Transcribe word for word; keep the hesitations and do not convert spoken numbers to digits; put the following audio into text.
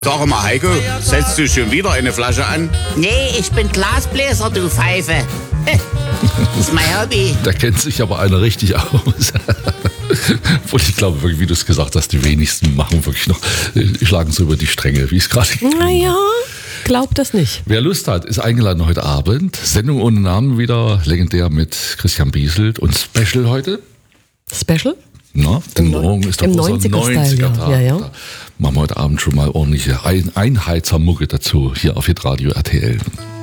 Sag mal, Heiko, setzt du schon wieder eine Flasche an? Nee, ich bin Glasbläser, du Pfeife. Das ist mein Hobby. Da kennt sich aber einer richtig aus. Und ich glaube wirklich, wie du es gesagt hast, die wenigsten machen wirklich noch, schlagen so über die Stränge, wie es gerade ging. Naja, glaub das nicht. Wer Lust hat, ist eingeladen heute Abend. Sendung ohne Namen wieder, legendär mit Christian Bieselt und Special heute. Special? Na, denn morgen ist doch im unser neunziger-Tag. Ja, ja. Da machen wir heute Abend schon mal ordentliche Ein- Einheitsmucke dazu hier auf Hitradio R T L.